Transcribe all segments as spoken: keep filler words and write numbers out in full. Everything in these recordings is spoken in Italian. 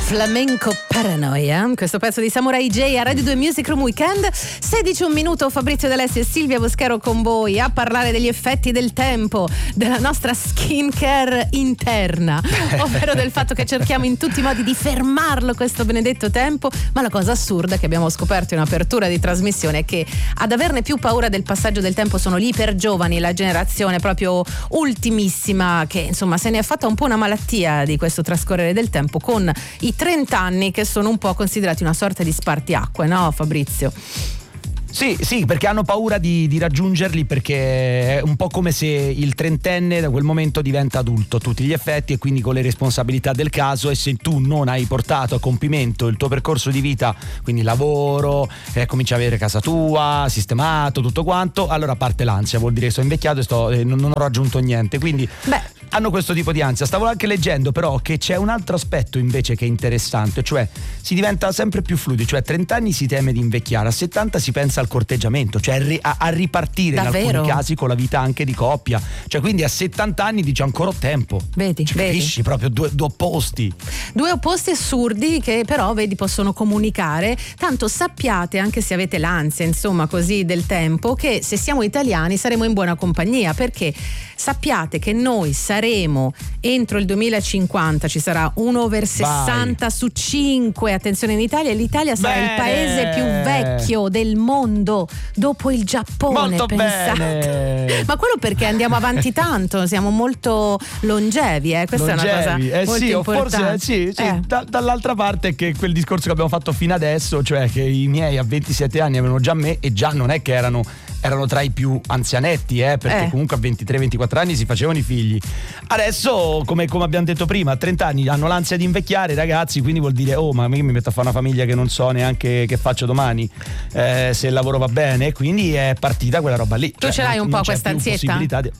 Flamenco Paranoia, questo pezzo di Samurai J a Radio due Music Room Weekend. Sedici un minuto, Fabrizio D'Alessio e Silvia Boschero con voi a parlare degli effetti del tempo, della nostra skincare interna, ovvero del fatto che cerchiamo in tutti i modi di fermarlo questo benedetto tempo. Ma la cosa assurda che abbiamo scoperto in apertura di trasmissione è che ad averne più paura del passaggio del tempo sono gli ipergiovani, la generazione proprio ultimissima, che insomma se ne è fatta un po' una malattia di questo trascorrere del tempo, con i trenta anni che sono un po' considerati una sorta di spartiacque, no Fabrizio? Sì, sì, perché hanno paura di, di raggiungerli, perché è un po' come se il trentenne da quel momento diventa adulto a tutti gli effetti e quindi con le responsabilità del caso, e se tu non hai portato a compimento il tuo percorso di vita, quindi lavoro, eh, cominci a avere casa tua, sistemato, tutto quanto, allora parte l'ansia, vuol dire che sto invecchiato e sto, eh, non, non ho raggiunto niente, quindi Beh. hanno questo tipo di ansia. Stavo anche leggendo però che c'è un altro aspetto invece che è interessante, cioè si diventa sempre più fluidi, cioè a trenta anni si teme di invecchiare, a settanta si pensa al corteggiamento, cioè a, a ripartire Davvero? in alcuni casi con la vita anche di coppia, cioè quindi a settanta anni dice ancora ho tempo. Vedi, cioè, vedi. capisci? Proprio due, due opposti due opposti assurdi che però vedi possono comunicare. Tanto sappiate, anche se avete l'ansia insomma così del tempo, che se siamo italiani saremo in buona compagnia, perché sappiate che noi saremo entro il duemilacinquanta, ci sarà uno over sessanta su cinque, attenzione, in Italia, e l'Italia sarà Bene. il paese più vecchio del mondo dopo il Giappone. Molto pensate. bene. Ma quello perché andiamo avanti tanto, siamo molto longevi, eh? Questa Longevi. è una cosa eh molto sì, o importante. forse sì, sì. Eh. Da, dall'altra parte che quel discorso che abbiamo fatto fino adesso, cioè che i miei a ventisette anni avevano già me, e già non è che erano erano tra i più anzianetti, eh, perché Eh. comunque a ventitré ventiquattro anni si facevano i figli. Adesso, come, come abbiamo detto prima, a trenta anni hanno l'ansia di invecchiare, ragazzi, quindi vuol dire oh, ma io mi metto a fare una famiglia che non so neanche che faccio domani, eh, se il lavoro va bene, quindi è partita quella roba lì. Tu cioè, ce l'hai un non po' c'è questa più ansietta? possibilità di...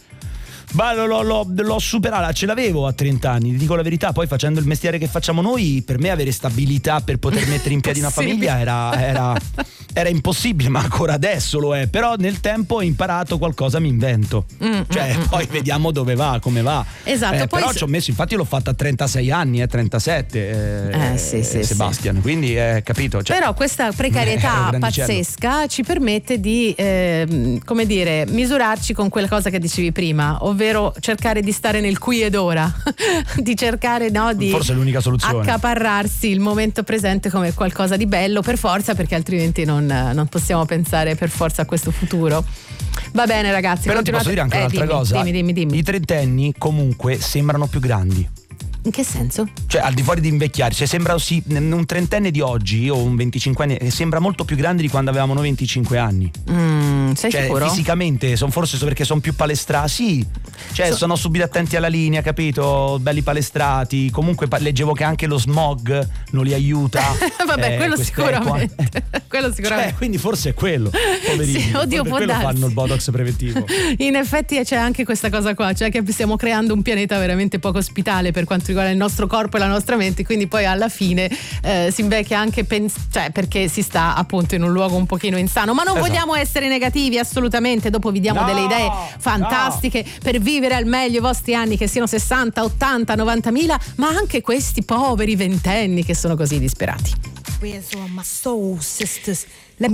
Ma l'ho, l'ho, l'ho superata, ce l'avevo a trenta anni, ti dico la verità. Poi facendo il mestiere che facciamo noi, per me avere stabilità per poter mettere in piedi una famiglia era, era, era impossibile, ma ancora adesso lo è. Però nel tempo ho imparato qualcosa, mi invento, mm, cioè mm, poi mm, vediamo dove va, come va. Esatto. eh, Poi però se... ci ho messo, infatti l'ho fatta a trentasei anni, eh, trentasette, eh, eh, sì, sì, Sebastian, sì. quindi eh, capito, cioè, però questa precarietà eh, pazzesca ci permette di eh, come dire, misurarci con quella cosa che dicevi prima, ovvero cercare di stare nel qui ed ora, di cercare, no, di forse è l'unica soluzione, accaparrarsi il momento presente come qualcosa di bello per forza, perché altrimenti non, non possiamo pensare per forza a questo futuro. Va bene ragazzi, però ti posso dire anche eh, un'altra dimmi, cosa, dimmi, dimmi, dimmi. I trentenni comunque sembrano più grandi. In che senso? Cioè al di fuori di invecchiare, cioè sembra sì, un trentenne di oggi o un venticinquenne sembra molto più grande di quando avevamo noi venticinque anni. Mm, sei cioè, sicuro? Fisicamente, son, forse so perché sono più palestrati, sì, cioè so- sono subito attenti alla linea, capito? Belli palestrati. Comunque pa- leggevo che anche lo smog non li aiuta. Vabbè, eh, quello queste- sicuramente. quello sicuramente. Cioè, quindi forse è quello, poverini. Sì, oddio, per può quello darsi. fanno il botox preventivo. In effetti c'è anche questa cosa qua, cioè che stiamo creando un pianeta veramente poco ospitale per quanto riguarda il nostro corpo e la nostra mente, quindi poi alla fine eh, si invecchia anche pens- cioè perché si sta appunto in un luogo un pochino insano. Ma non Esatto. vogliamo essere negativi assolutamente, dopo vi diamo No, delle idee fantastiche no. per vivere al meglio i vostri anni, che siano sessanta, ottanta, novantamila, ma anche questi poveri ventenni che sono così disperati.